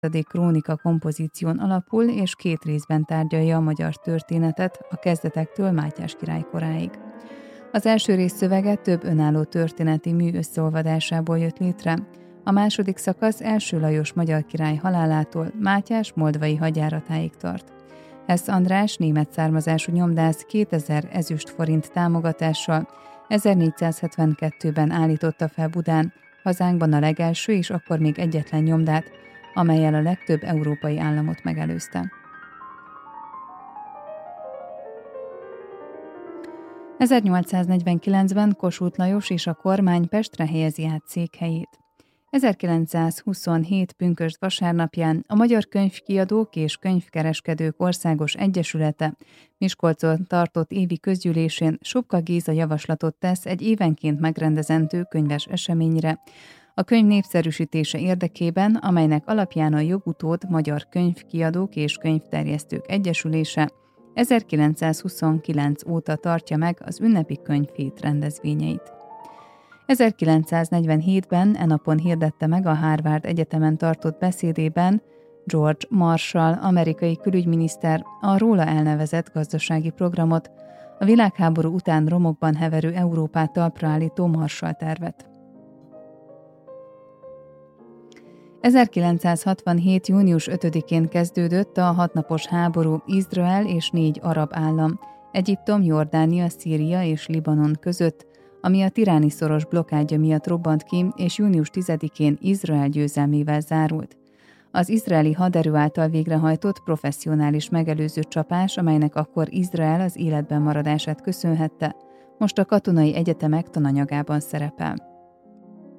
krónika kompozíción alapul, és 2 részben tárgyalja a magyar történetet a kezdetektől Mátyás király koráig. Az első rész szövege több önálló történeti mű összeolvadásából jött létre. A második szakasz első Lajos magyar király halálától Mátyás moldvai hadjáratáig tart. Hess András német származású nyomdász 2000 ezüstforint támogatással 1472-ben állította fel Budán, hazánkban a legelső és akkor még egyetlen nyomdát, amellyel a legtöbb európai államot megelőzte. 1849-ben Kossuth Lajos és a kormány Pestre helyezi át székhelyét. 1927 pünkösd vasárnapján a Magyar Könyvkiadók és Könyvkereskedők Országos Egyesülete Miskolcon tartott évi közgyűlésén Sobka Géza javaslatot tesz egy évenként megrendezendő könyves eseményre, a könyv népszerűsítése érdekében, amelynek alapján a jogutód Magyar Könyvkiadók és Könyvterjesztők Egyesülése 1929 óta tartja meg az ünnepi könyvhét rendezvényeit. 1947-ben e napon hirdette meg a Harvard Egyetemen tartott beszédében George Marshall amerikai külügyminiszter a róla elnevezett gazdasági programot, a világháború után romokban heverő Európát talpra állító Marshall-tervet. 1967. június 5-én kezdődött a 6 napos háború Izrael és 4 arab állam, Egyiptom, Jordánia, Szíria és Libanon között, ami a Tiráni szoros blokkádja miatt robbant ki, és június 10-én Izrael győzelmével zárult. Az izraeli haderő által végrehajtott professzionális megelőző csapás, amelynek akkor Izrael az életben maradását köszönhette, most a katonai egyetemek tananyagában szerepel.